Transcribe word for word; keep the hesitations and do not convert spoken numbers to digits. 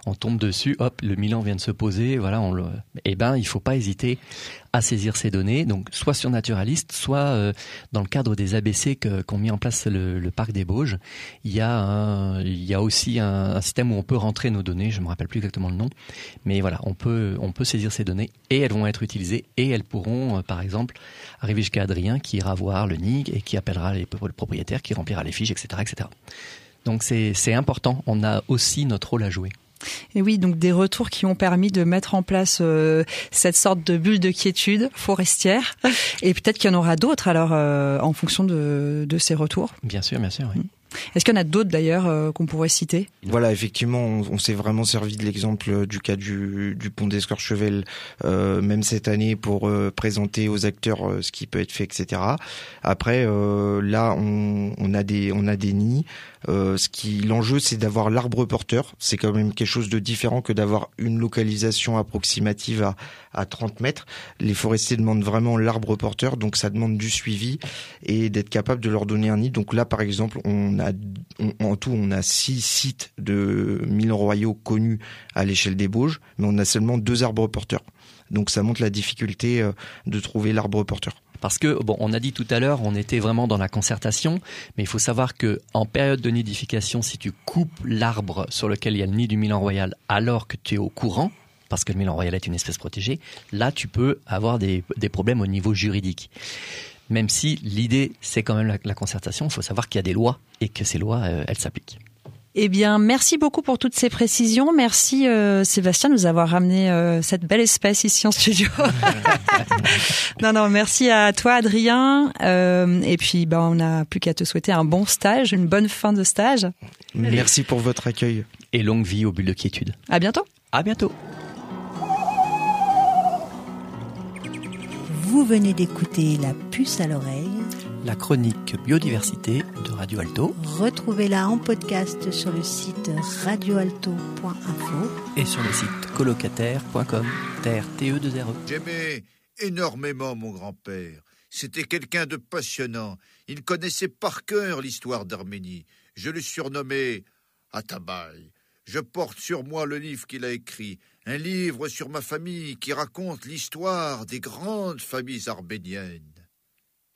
on tombe dessus, hop, le Milan vient de se poser, voilà, on le, eh ben, il faut pas hésiter à saisir ces données, donc soit sur Naturalist, soit euh, dans le cadre des A B C que, qu'ont mis en place le, le parc des Bauges. Il y a un, il y a aussi un, un système où on peut rentrer nos données, je me rappelle plus exactement le nom, mais voilà, on peut, on peut saisir ces données et elles vont être utilisées et elles pourront, euh, par exemple, arriver jusqu'à Adrien qui ira voir le N I G et qui appellera les propriétaires, qui remplira les fiches, et cetera, et cetera. Donc c'est, c'est important, on a aussi notre rôle à jouer. Et oui, donc des retours qui ont permis de mettre en place euh, cette sorte de bulle de quiétude forestière. Et peut-être qu'il y en aura d'autres alors euh, en fonction de, de ces retours. Bien sûr, bien sûr, oui. Est-ce qu'il y en a d'autres d'ailleurs euh, qu'on pourrait citer ? Voilà, effectivement, on, on s'est vraiment servi de l'exemple du cas du, du pont d'Escorchevel, euh, même cette année, pour euh, présenter aux acteurs euh, ce qui peut être fait, et cetera. Après, euh, là, on, on a des, on a des nids. Euh, ce qui, l'enjeu, c'est d'avoir l'arbre porteur. C'est quand même quelque chose de différent que d'avoir une localisation approximative à, à trente mètres. Les forestiers demandent vraiment l'arbre porteur, donc ça demande du suivi et d'être capable de leur donner un nid. Donc là, par exemple, on a, on, en tout, on a six sites de Milan royaux connus à l'échelle des Bauges, mais on a seulement deux arbres porteurs. Donc ça montre la difficulté de trouver l'arbre porteur. Parce que, bon, on a dit tout à l'heure, on était vraiment dans la concertation, mais il faut savoir que en période de nidification, si tu coupes l'arbre sur lequel il y a le nid du Milan royal alors que tu es au courant, parce que le Milan royal est une espèce protégée, là tu peux avoir des, des problèmes au niveau juridique. Même si l'idée, c'est quand même la, la concertation, il faut savoir qu'il y a des lois et que ces lois, euh, elles s'appliquent. Eh bien, merci beaucoup pour toutes ces précisions. Merci euh, Sébastien de nous avoir ramené euh, cette belle espèce ici en studio. non, non, merci à toi Adrien. Euh, et puis, bah, on n'a plus qu'à te souhaiter un bon stage, une bonne fin de stage. Merci pour votre accueil. Et longue vie aux bulles de quiétude. À bientôt. À bientôt. Vous venez d'écouter La Puce à l'oreille, la chronique biodiversité de Radio Alto. Retrouvez-la en podcast sur le site radio alto point info et sur le site colocataire point com. Terre T E deux R E. J'aimais énormément mon grand-père. C'était quelqu'un de passionnant. Il connaissait par cœur l'histoire d'Arménie. Je le surnommais Atabaï. Je porte sur moi le livre qu'il a écrit, un livre sur ma famille qui raconte l'histoire des grandes familles arméniennes.